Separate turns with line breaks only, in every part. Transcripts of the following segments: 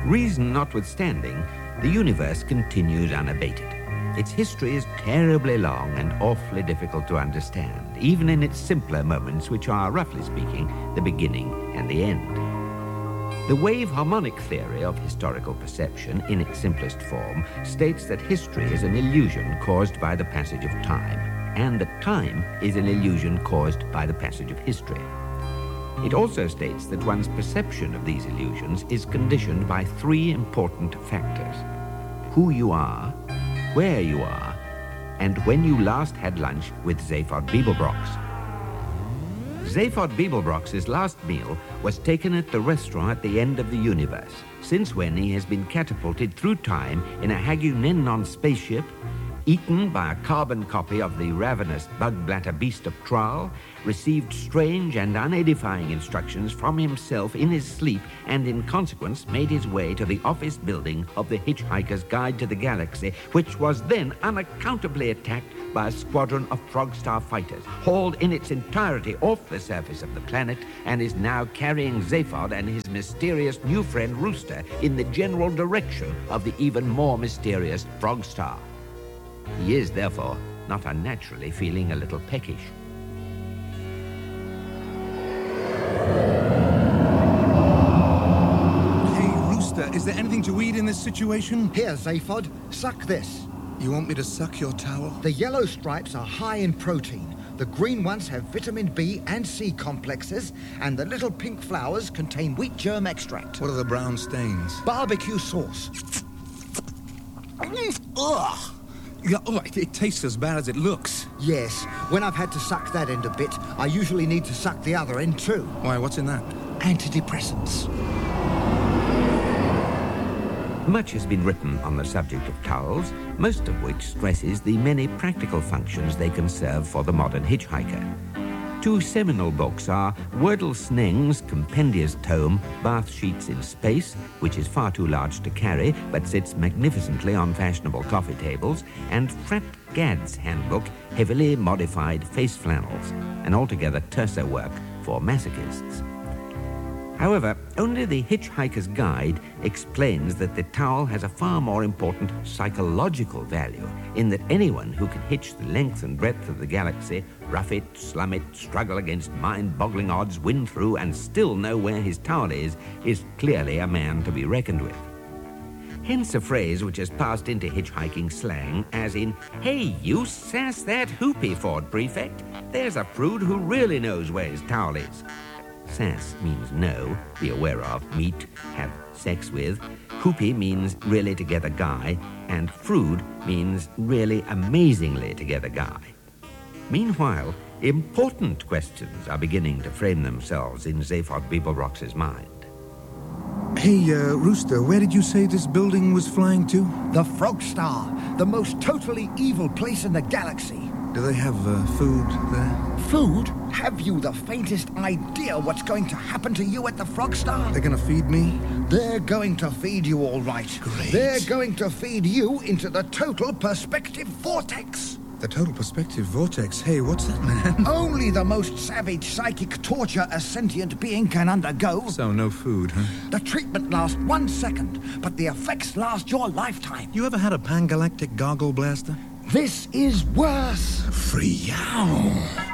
Reason notwithstanding, the universe continues unabated. Its history is terribly long and awfully difficult to understand, even in its simpler moments, which are, roughly speaking, the beginning and the end. The wave harmonic theory of historical perception, in its simplest form, states that history is an illusion caused by the passage of time, and that time is an illusion caused by the passage of history. It also states that one's perception of these illusions is conditioned by three important factors: who you are, where you are, and when you last had lunch with Zaphod Beeblebrox. Zaphod Beeblebrox's last meal was taken at the restaurant at the end of the universe, since when he has been catapulted through time in a Hagunenon spaceship, eaten by a carbon copy of the ravenous bug-blatter beast of Tral, received strange and unedifying instructions from himself in his sleep, and in consequence made his way to the office building of the Hitchhiker's Guide to the Galaxy, which was then unaccountably attacked by a squadron of Frogstar fighters, hauled in its entirety off the surface of the planet, and is now carrying Zaphod and his mysterious new friend Rooster in the general direction of the even more mysterious Frogstar. He is, therefore, not unnaturally feeling a little peckish.
Hey, Rooster, is there anything to eat in this situation?
Here, Zaphod, suck this.
You want me to suck your towel?
The yellow stripes are high in protein. The green ones have vitamin B and C complexes, and the little pink flowers contain wheat germ extract.
What are the brown stains?
Barbecue sauce.
Ugh! Yeah, it tastes as bad as it looks.
Yes, when I've had to suck that end a bit, I usually need to suck the other end too.
Why, what's in that?
Antidepressants.
Much has been written on the subject of towels, most of which stresses the many practical functions they can serve for the modern hitchhiker. Two seminal books are Wordle Sneng's compendious tome, Bath Sheets in Space, which is far too large to carry, but sits magnificently on fashionable coffee tables, and Frat Gad's handbook, Heavily Modified Face Flannels, an altogether terser work for masochists. However, only the Hitchhiker's Guide explains that the towel has a far more important psychological value, in that anyone who can hitch the length and breadth of the galaxy, rough it, slum it, struggle against mind-boggling odds, win through, and still know where his towel is clearly a man to be reckoned with. Hence a phrase which has passed into hitchhiking slang, as in, "Hey, you sass that hoopy, Ford Prefect. There's a prude who really knows where his towel is." Sass means know, be aware of, meet, have sex with. Hoopy means really together guy, and Frood means really amazingly together guy. Meanwhile, important questions are beginning to frame themselves in Zaphod Beeblebrox's mind.
Hey, Rooster, where did you say this building was flying to?
The Frogstar, the most totally evil place in the galaxy.
Do they have food there?
Food? Have you the faintest idea what's going to happen to you at the Frogstar?
They're gonna feed me?
They're going to feed you all right.
Great.
They're going to feed you into the total perspective vortex.
The total perspective vortex? Hey, what's that, man?
Only the most savage psychic torture a sentient being can undergo.
So, no food, huh?
The treatment lasts 1 second, but the effects last your lifetime.
You ever had a pangalactic goggle blaster?
This is worse.
Free-yow!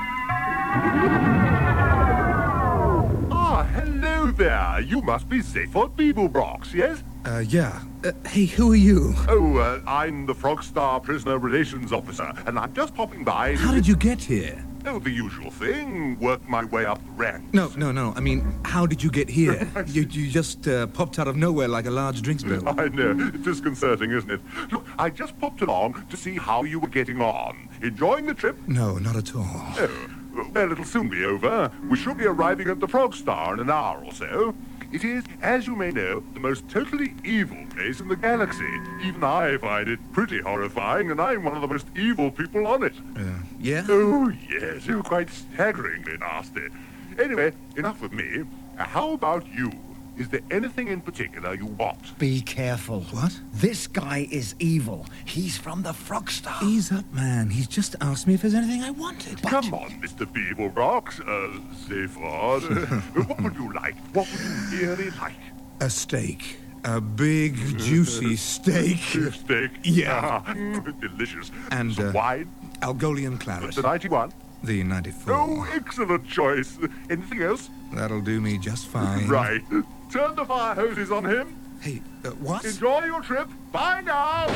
Ah, hello there. You must be Zaphod Beeblebrox, yes?
Yeah. Hey, who are you?
Oh, I'm the Frogstar Prisoner Relations Officer, and I'm just popping by...
How did you get here?
Oh, the usual thing. Work my way up the ranks.
No. I mean, how did you get here? you just popped out of nowhere like a large drinks bill.
I know. Disconcerting, isn't it? Look, I just popped along to see how you were getting on. Enjoying the trip?
No, not at all.
Oh, well, it'll soon be over. We should be arriving at the Frogstar in an hour or so. It is, as you may know, the most totally evil place in the galaxy. Even I find it pretty horrifying, and I'm one of the most evil people on it.
Yeah?
Oh, yes, you're quite staggeringly nasty. Anyway, enough of me. How about you? Is there anything in particular you want?
Be careful.
What?
This guy is evil. He's from the Frogstar.
Ease up, man. He's just asked me if there's anything I wanted.
Come on, Mr. Beeblebrox. Zaphod. What would you like? What would you really like?
A steak. A big, juicy steak.
Steak?
Yeah.
Delicious.
And,
Some wine?
Algolian claret.
The 91?
The 94.
Oh, excellent choice. Anything else?
That'll do me just fine.
Right. Turn the fire hoses on him.
Hey, what?
Enjoy your trip. Bye now.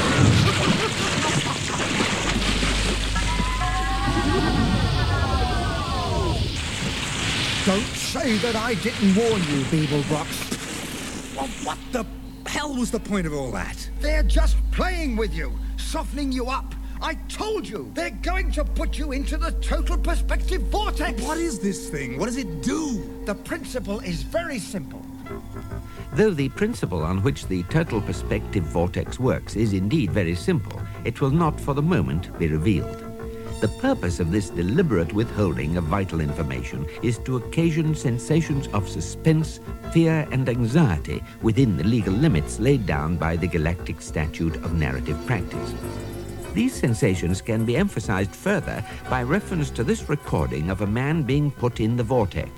Don't say that I didn't warn you, Beeblebrox.
Well, what the hell was the point of all that?
They're just playing with you, softening you up. I told you, they're going to put you into the total perspective vortex.
What is this thing? What does it do?
The principle is very simple.
Though the principle on which the total perspective vortex works is indeed very simple, it will not for the moment be revealed. The purpose of this deliberate withholding of vital information is to occasion sensations of suspense, fear, and anxiety within the legal limits laid down by the Galactic Statute of Narrative Practice. These sensations can be emphasized further by reference to this recording of a man being put in the vortex.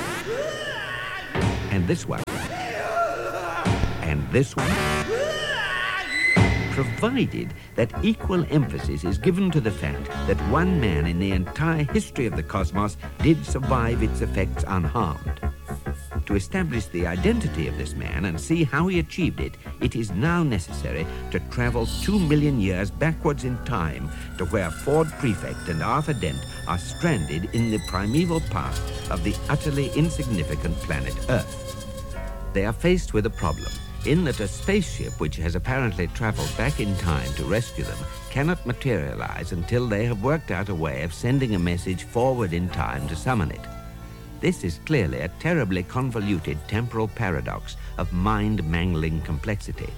And this one. And this one. Provided that equal emphasis is given to the fact that one man in the entire history of the cosmos did survive its effects unharmed. To establish the identity of this man and see how he achieved it, it is now necessary to travel 2 million years backwards in time to where Ford Prefect and Arthur Dent are stranded in the primeval past of the utterly insignificant planet Earth. They are faced with a problem, in that a spaceship which has apparently traveled back in time to rescue them cannot materialize until they have worked out a way of sending a message forward in time to summon it. This is clearly a terribly convoluted temporal paradox of mind-mangling complexity.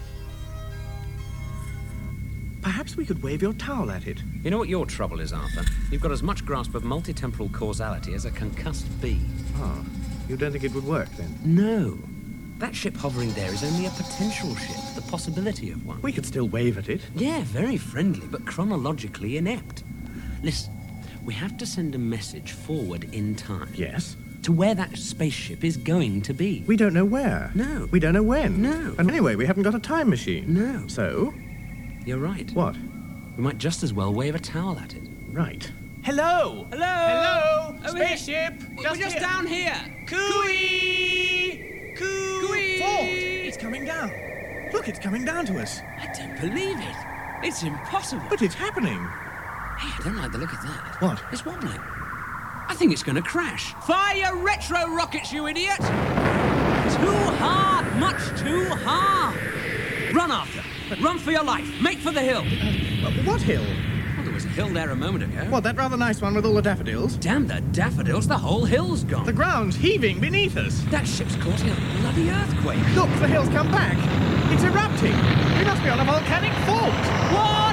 Perhaps we could wave your towel at it.
You know what your trouble is, Arthur? You've got as much grasp of multitemporal causality as a concussed bee.
Oh, you don't think it would work, then?
No. That ship hovering there is only a potential ship, the possibility of one.
We could still wave at it.
Yeah, very friendly, but chronologically inept. Listen, we have to send a message forward in time.
Yes?
To where that spaceship is going to be.
We don't know where.
No.
We don't know when.
No.
And anyway, we haven't got a time machine.
No.
So?
You're right.
What?
We might just as well wave a towel at it.
Right.
Hello!
Hello!
Spaceship!
We're just down here!
Cooey! Cooey!
Ford! It's coming down. Look, it's coming down to us.
I don't believe it. It's impossible.
But it's happening.
Hey, I don't like the look of that.
What?
It's wobbling. I think it's going to crash. Fire your retro rockets, you idiot! Too hard, much too hard. Run, Arthur. Run for your life. Make for the hill.
What hill?
Well, there was a hill there a moment ago.
What, that rather nice one with all the daffodils?
Damn the daffodils, the whole hill's gone.
The ground's heaving beneath us.
That ship's caught in a bloody earthquake.
Look, the hill's come back. It's erupting. We must be on a volcanic fault.
What?